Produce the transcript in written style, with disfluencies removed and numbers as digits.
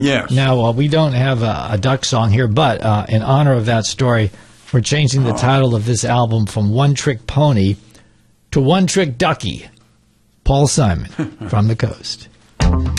Yes. Now, we don't have a duck song here, but in honor of that story, we're changing the title of this album from One Trick Pony to One Trick Ducky. Paul Simon from the Coast.